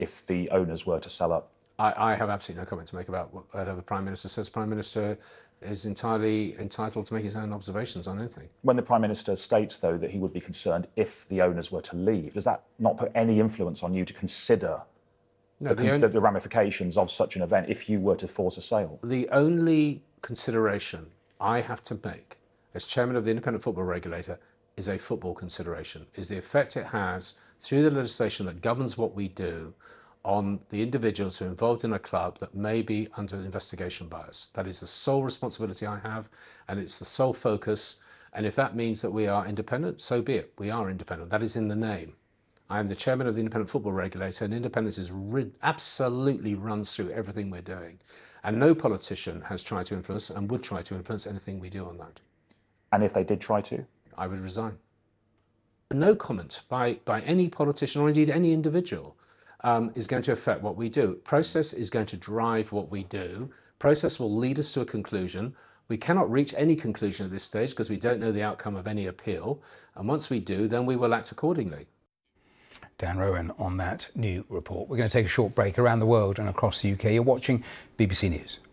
if the owners were to sell up? I have absolutely no comment to make about whatever the Prime Minister says. The Prime Minister is entirely entitled to make his own observations on anything. When the Prime Minister states, though, that he would be concerned if the owners were to leave, does that not put any influence on you to consider the ramifications of such an event if you were to force a sale? The only consideration I have to make as chairman of the Independent Football Regulator is a football consideration, is the effect it has through the legislation that governs what we do on the individuals who are involved in a club that may be under investigation by us. That is the sole responsibility I have, and it's the sole focus. And if that means that we are independent, so be it. We are independent. That is in the name. I am the chairman of the Independent Football Regulator, and independence absolutely runs through everything we're doing. And no politician has tried to influence and would try to influence anything we do on that. And if they did try to? I would resign. No comment by any politician or indeed any individual is going to affect what we do. Process is going to drive what we do. Process will lead us to a conclusion. We cannot reach any conclusion at this stage because we don't know the outcome of any appeal. And once we do, then we will act accordingly. Dan Rowan on that new report. We're going to take a short break around the world and across the UK. You're watching BBC News.